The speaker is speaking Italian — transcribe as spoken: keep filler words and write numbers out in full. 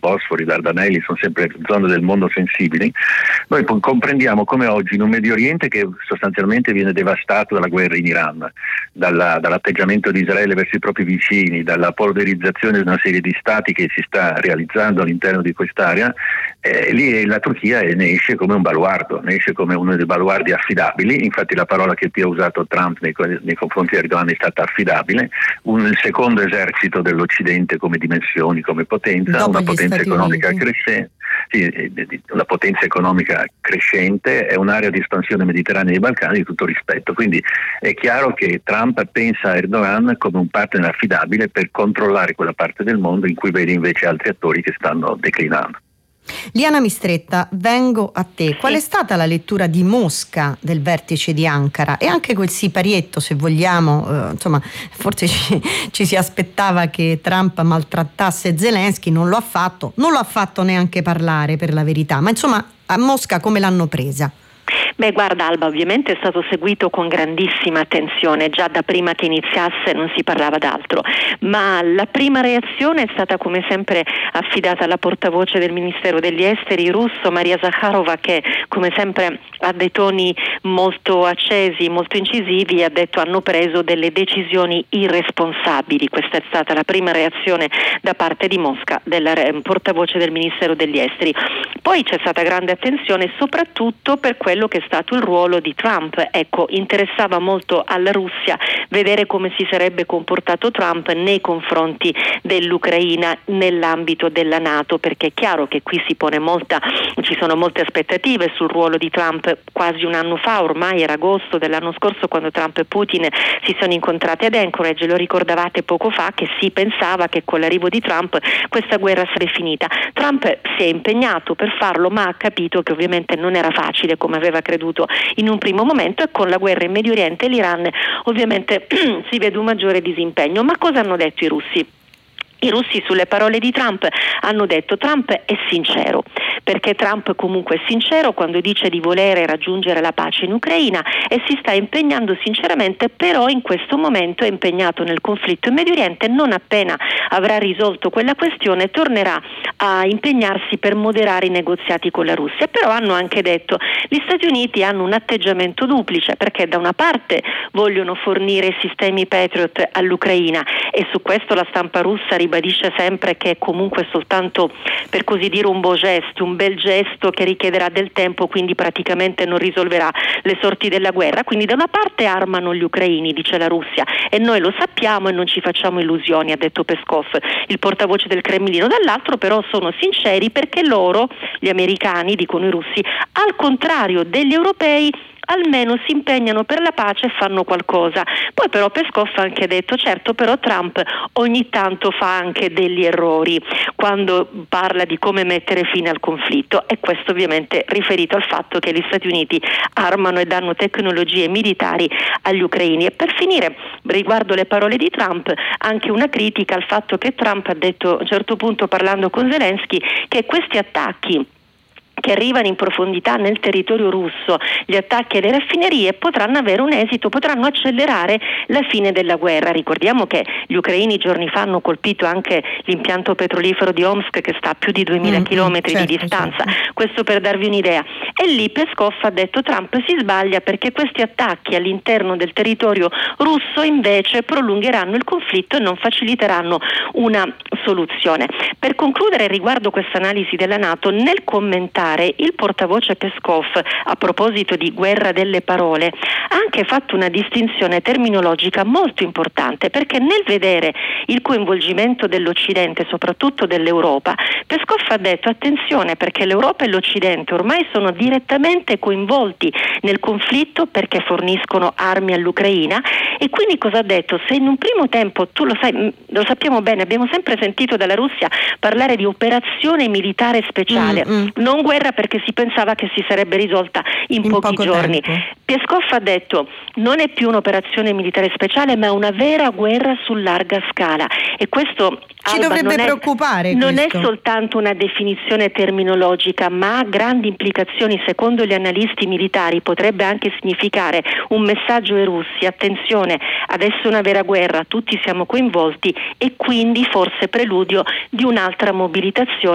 Bosforo, i Dardanelli sono sempre zone del mondo sensibili. Noi poi comprendiamo come oggi in un Medio Oriente che sostanzialmente viene devastato dalla guerra in Iran, dalla, dall'atteggiamento di Israele verso i propri vicini, dalla polverizzazione di una serie di stati che si sta realizzando all'interno di quest'area, eh, lì la Turchia ne esce come un baluardo, ne esce come uno dei baluardi affidabili. Infatti la parola che più ha usato Trump nei, nei confronti di Erdogan è stata affidabile, un, il secondo esercito dell'Occidente come dimensioni, come potenza, dopo una potenza Stati economica Uniti. crescente. Sì, una potenza economica crescente, è un'area di espansione mediterranea dei Balcani di tutto rispetto, quindi è chiaro che Trump pensa a Erdogan come un partner affidabile per controllare quella parte del mondo in cui vede invece altri attori che stanno declinando. Liana Mistretta, vengo a te. Qual è stata la lettura di Mosca del vertice di Ankara e anche quel siparietto, se vogliamo, eh, insomma, forse ci, ci si aspettava che Trump maltrattasse Zelensky, non lo ha fatto, non lo ha fatto neanche parlare, per la verità, ma insomma a Mosca come l'hanno presa? Beh, guarda Alba, ovviamente è stato seguito con grandissima attenzione, già da prima che iniziasse non si parlava d'altro, ma la prima reazione è stata come sempre affidata alla portavoce del Ministero degli Esteri russo, Maria Zakharova, che come sempre ha dei toni molto accesi, molto incisivi, ha detto hanno preso delle decisioni irresponsabili. Questa è stata la prima reazione da parte di Mosca, della portavoce del Ministero degli Esteri. Poi c'è stata grande attenzione soprattutto per quello che è stato il ruolo di Trump. Ecco, interessava molto alla Russia vedere come si sarebbe comportato Trump nei confronti dell'Ucraina nell'ambito della NATO, perché è chiaro che qui si pone molta, ci sono molte aspettative sul ruolo di Trump. Quasi un anno fa, ormai era agosto dell'anno scorso, quando Trump e Putin si sono incontrati ad Anchorage, lo ricordavate poco fa che si pensava che con l'arrivo di Trump questa guerra sarebbe finita. Trump si è impegnato per farlo, ma ha capito che ovviamente non era facile come aveva creduto in un primo momento, e con la guerra in Medio Oriente e l'Iran ovviamente si vede un maggiore disimpegno. Ma cosa hanno detto i russi? I russi sulle parole di Trump hanno detto Trump è sincero, perché Trump comunque è sincero quando dice di volere raggiungere la pace in Ucraina e si sta impegnando sinceramente, però in questo momento è impegnato nel conflitto in Medio Oriente. Non appena avrà risolto quella questione tornerà a impegnarsi per moderare i negoziati con la Russia. Però hanno anche detto gli Stati Uniti hanno un atteggiamento duplice, perché da una parte vogliono fornire sistemi Patriot all'Ucraina e su questo la stampa russa ribadisce sempre che è comunque soltanto, per così dire, un beau gesto, un bel gesto che richiederà del tempo, quindi praticamente non risolverà le sorti della guerra. Quindi da una parte armano gli ucraini, dice la Russia, e noi lo sappiamo e non ci facciamo illusioni, ha detto Peskov, il portavoce del Cremlino. Dall'altro però sono sinceri perché loro, gli americani, dicono i russi, al contrario degli europei, almeno si impegnano per la pace e fanno qualcosa. Poi però Peskov ha anche detto certo, però Trump ogni tanto fa anche degli errori quando parla di come mettere fine al conflitto, e questo ovviamente riferito al fatto che gli Stati Uniti armano e danno tecnologie militari agli ucraini. E per finire, riguardo le parole di Trump, anche una critica al fatto che Trump ha detto a un certo punto, parlando con Zelensky, che questi attacchi che arrivano in profondità nel territorio russo, gli attacchi alle raffinerie, potranno avere un esito, potranno accelerare la fine della guerra. Ricordiamo che gli ucraini giorni fa hanno colpito anche l'impianto petrolifero di Omsk, che sta a più di duemila mm, chilometri certo, di distanza, certo. Questo per darvi un'idea. E lì Peskov ha detto Trump si sbaglia perché questi attacchi all'interno del territorio russo invece prolungheranno il conflitto e non faciliteranno una soluzione. Per concludere riguardo questa analisi della NATO, nel commentare il portavoce Peskov, a proposito di guerra delle parole, ha anche fatto una distinzione terminologica molto importante, perché nel vedere il coinvolgimento dell'Occidente, soprattutto dell'Europa, Peskov ha detto attenzione, perché l'Europa e l'Occidente ormai sono direttamente coinvolti nel conflitto perché forniscono armi all'Ucraina. E quindi cosa ha detto? Se in un primo tempo, tu lo sai, lo sappiamo bene, abbiamo sempre sentito dalla Russia parlare di operazione militare speciale, mm, mm. non guerra, perché si pensava che si sarebbe risolta in, in pochi poco giorni. tempo. Peskov ha detto non è più un'operazione militare speciale, ma una vera guerra su larga scala, e questo ci Alba, dovrebbe non preoccupare è, non è questo. soltanto una definizione terminologica, ma ha grandi implicazioni. Secondo gli analisti militari potrebbe anche significare un messaggio ai russi: attenzione, adesso è una vera guerra, tutti siamo coinvolti, e quindi forse preludio di un'altra mobilitazione